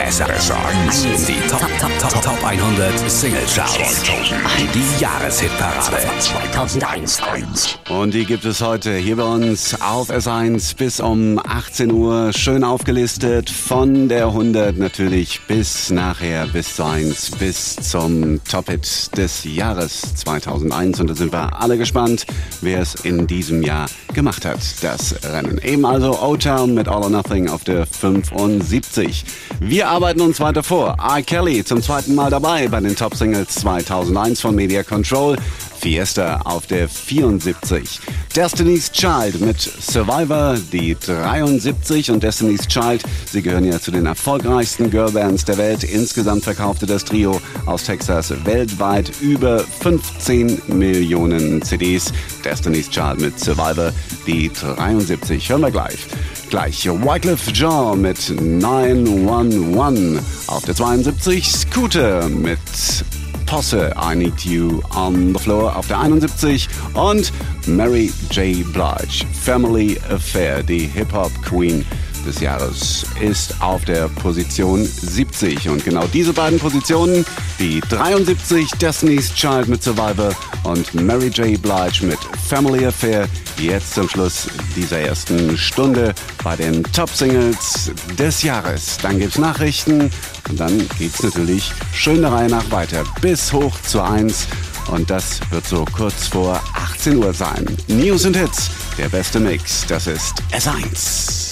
SR1. Die Top 100 Single-Charts. Die Jahreshitparade 2001. Und die gibt es heute hier bei uns auf S1 bis um 18 Uhr. Schön aufgelistet von der 100 natürlich bis nachher bis zur 1, bis zum Top-Hit des Jahres 2001. Und da sind wir alle gespannt, wer es in diesem Jahr gemacht hat, das Rennen. Eben also O-Town mit All or Nothing auf der 75. Wir arbeiten uns weiter vor. R. Kelly zum zweiten Mal dabei bei den Top Singles 2001 von Media Control. Fiesta auf der 74. Destiny's Child mit Survivor, die 73. Und Destiny's Child, sie gehören ja zu den erfolgreichsten Girlbands der Welt. Insgesamt verkaufte das Trio aus Texas weltweit über 15 Millionen CDs. Destiny's Child mit Survivor, die 73. Hören wir gleich. Wyclef Jean mit 911 auf der 72. Scooter mit Posse, I Need You on the Floor auf der 71 und Mary J. Blige, Family Affair, die Hip-Hop-Queen des Jahres, ist auf der Position 70. Und genau diese beiden Positionen, die 73, Destiny's Child mit Survivor und Mary J. Blige mit Family Affair, jetzt zum Schluss dieser ersten Stunde bei den Top-Singles des Jahres. Dann gibt's Nachrichten und dann geht's natürlich schön der Reihe nach weiter bis hoch zur 1. Und das wird so kurz vor 18 Uhr sein. News und Hits, der beste Mix, das ist S1.